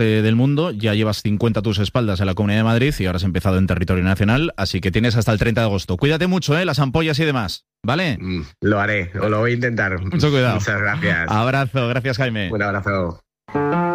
del mundo, ya llevas 50 a tus espaldas en la Comunidad de Madrid y ahora has empezado en territorio nacional, así que tienes hasta el 30 de agosto. Cuídate mucho, las ampollas y demás, ¿vale? Lo haré, o lo voy a intentar. Mucho cuidado. Muchas gracias. Abrazo, gracias Jaime. Un abrazo.